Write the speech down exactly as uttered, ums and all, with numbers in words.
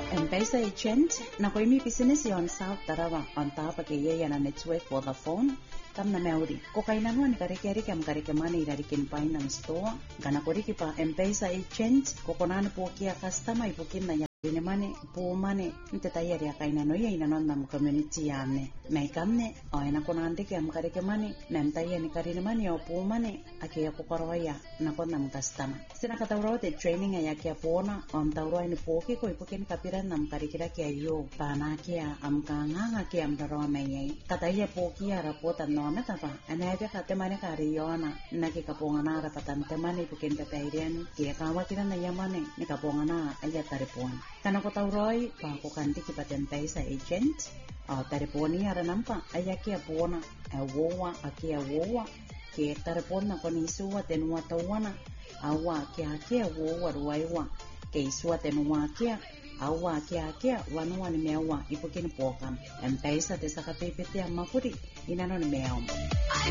M-Pesa agent na ko imi business yon South Tarawa on top ke ye na network Vodafone tam na meuri ko kailangan ni kare-kare kam kare mani dari kin finance store kana ko riki pa M-Pesa agent ko konan po kia customer ipukin na ini mane po mane nte tayari ya kaina no ye ina nam community yane mai kamne o ina konande ke am kare ke mane nam tayani kare mane o po mane ake ya kokoroya na ko nam customer sina katawro de training ya ke pona on tawro ini po ke ko ipukin kapiran nam kare kira ke yo pana ke am kanga nga ke am daro mai kataya po kia rapota no meta pa ana ya ka te mane kare yo na na ke kaponga na ra patan te mane ipukin te tayrian ke kawa kira na yamane ni kaponga na aya taripon kana ko tawroy pa ko kanti ki paten M-Pesa agent a tariponi ara nampa ayaki apona awowa aki awowa ke taripona ko ni suwa tenwa tawana awa ke aki awowa ruaiwa ke suwa tenwa ke awa ke aki wanwa ni mewa ipokin pokam M-Pesa te sakapepete amapuri inano ni mewa